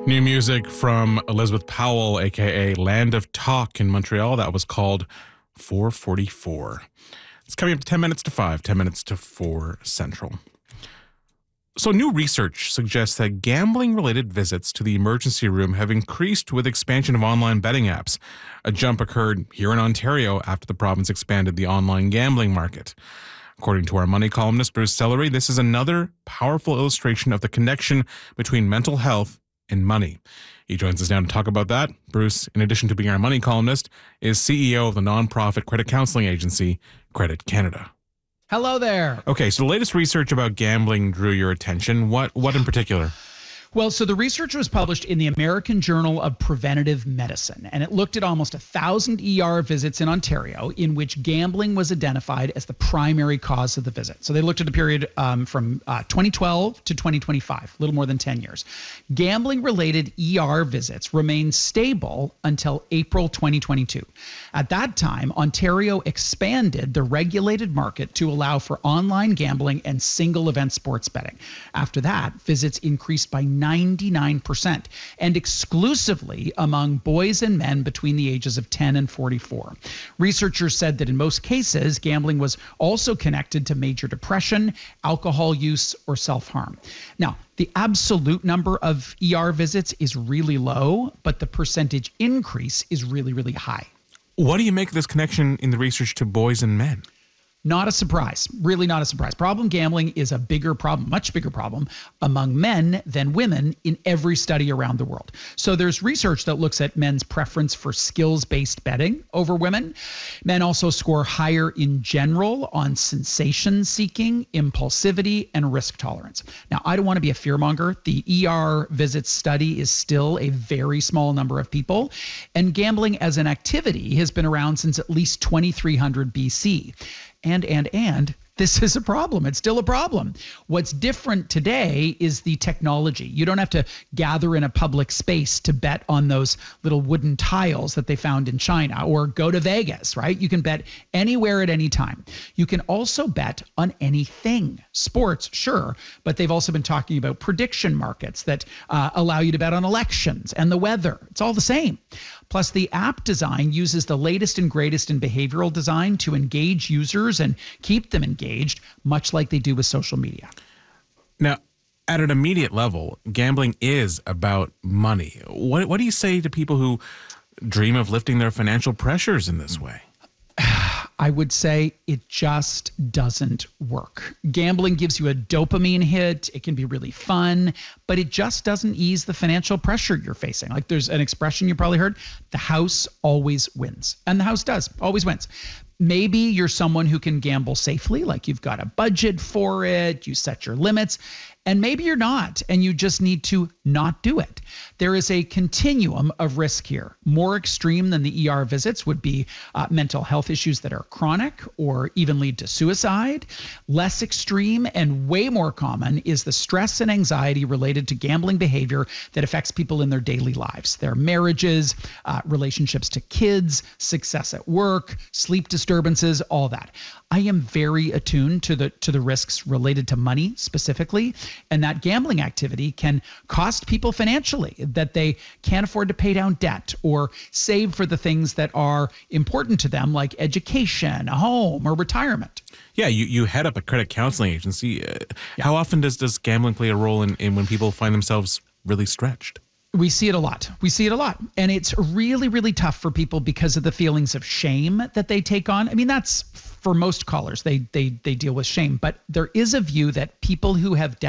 New music from Elizabeth Powell, aka Land of Talk in Montreal. That was called 444. It's coming up to 10 minutes to 5, 10 minutes to 4 Central. So new research suggests that gambling-related visits to the emergency room have increased with expansion of online betting apps. A jump occurred here in Ontario after the province expanded the online gambling market. According to our money columnist, Bruce Sellery, this is another powerful illustration of the connection between mental health and money. He joins us now to talk about that. Bruce, in addition to being our money columnist, is CEO of the nonprofit credit counseling agency, Credit Canada. Hello there. Okay, so the latest research about gambling drew your attention. What in particular? Well, so the research was published in the American Journal of Preventive Medicine, and it looked at almost 1,000 ER visits in Ontario in which gambling was identified as the primary cause of the visit. So they looked at a period from 2012 to 2025, a little more than 10 years. Gambling-related ER visits remained stable until April 2022. At that time, Ontario expanded the regulated market to allow for online gambling and single-event sports betting. After that, visits increased by 99%, and exclusively among boys and men between the ages of 10 and 44. Researchers said that in most cases, gambling was also connected to major depression, alcohol use, or self-harm. Now, the absolute number of ER visits is really low, but the percentage increase is really, really high. What do you make of this connection in the research to boys and men? Not a surprise, really not a surprise. Problem gambling is a bigger problem, much bigger problem among men than women in every study around the world. So there's research that looks at men's preference for skills-based betting over women. Men also score higher in general on sensation seeking, impulsivity, and risk tolerance. Now, I don't want to be a fearmonger. The ER visits study is still a very small number of people, and gambling as an activity has been around since at least 2300 BC. And this is a problem. It's still a problem. What's different today is the technology. You don't have to gather in a public space to bet on those little wooden tiles that they found in China or go to Vegas, right? You can bet anywhere at any time. You can also bet on anything. Sports, sure, but they've also been talking about prediction markets that allow you to bet on elections and the weather. It's all the same. Plus, the app design uses the latest and greatest in behavioral design to engage users and keep them engaged, much like they do with social media. Now, at an immediate level, gambling is about money. What do you say to people who dream of lifting their financial pressures in this way? I would say it just doesn't work. Gambling gives you a dopamine hit. It can be really fun, but it just doesn't ease the financial pressure you're facing. Like there's an expression you probably heard, the house always wins. And the house does, always wins. Maybe you're someone who can gamble safely, like you've got a budget for it, you set your limits, and maybe you're not, and you just need to not do it. There is a continuum of risk here. More extreme than the ER visits would be mental health issues that are chronic or even lead to suicide. Less extreme and way more common is the stress and anxiety related to gambling behavior that affects people in their daily lives, their marriages, relationships to kids, success at work, sleep disturbances, all that. I am very attuned to the risks related to money specifically, and that gambling activity can cost people financially, that they can't afford to pay down debt or save for the things that are important to them, like education, a home, or retirement. Yeah, you head up a credit counseling agency. How often does gambling play a role in when people find themselves really stretched? We see it a lot. And it's really, really tough for people because of the feelings of shame that they take on. I mean, that's for most callers, they deal with shame. But there is a view that people who have